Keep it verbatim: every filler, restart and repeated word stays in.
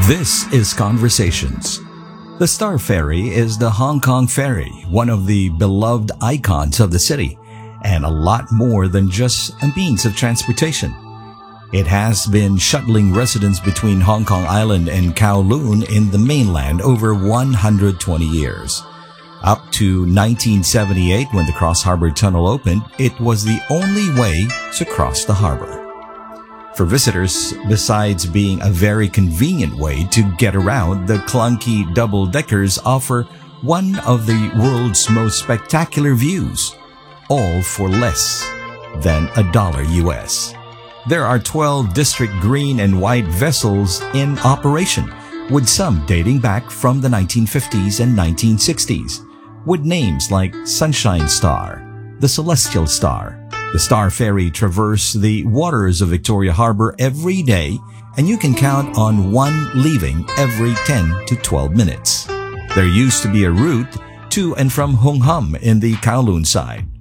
This is Conversations. The Star Ferry is the Hong Kong ferry, one of the beloved icons of the city, and a lot more than just a means of transportation. It has been shuttling residents between Hong Kong Island and Kowloon in the mainland over one hundred twenty years. Up to nineteen seventy-eight, when the Cross Harbor Tunnel opened, it was the only way to cross the harbor. For visitors, besides being a very convenient way to get around, the clunky double-deckers offer one of the world's most spectacular views, all for less than a dollar U S. There are twelve district green and white vessels in operation, with some dating back from the nineteen fifties and nineteen sixties, with names like Sunshine Star, the Celestial Star. The Star Ferry traverses the waters of Victoria Harbour every day, and you can count on one leaving every ten to twelve minutes. There used to be a route to and from Hung Hom in the Kowloon side,